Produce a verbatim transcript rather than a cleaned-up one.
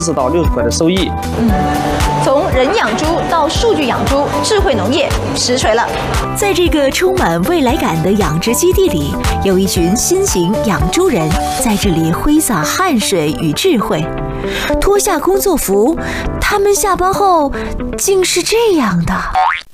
十到六十块的收益。 嗯，从人养猪到数据养猪，智慧农业实锤了。 在这个充满未来感的养殖基地里，有一群新型养猪人在这里挥洒汗水与智慧。脱下工作服，他们下班后竟是这样的。